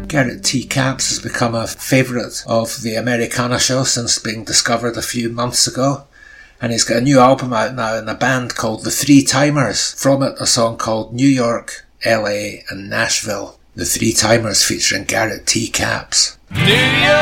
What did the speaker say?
Garrett T. Capps has become a favourite of the Americana show since being discovered a few months ago. And he's got a new album out now in a band called The Three Timers. From it, a song called New York, LA and Nashville. The Three Timers featuring Garrett T. Capps.